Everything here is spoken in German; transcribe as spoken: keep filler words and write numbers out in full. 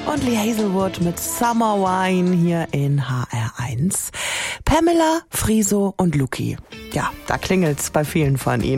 und Lee Hazelwood mit Summer Wine hier in H R eins. Pamela, Friso und Luki. Ja, da klingelt's bei vielen von ihnen.